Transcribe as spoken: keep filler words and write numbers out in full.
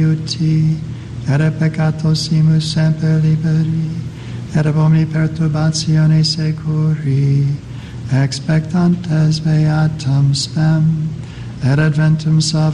et peccatosimus semper liberi, et ab omni perturbatione securi, expectantes beatam spem, et adventum salvationem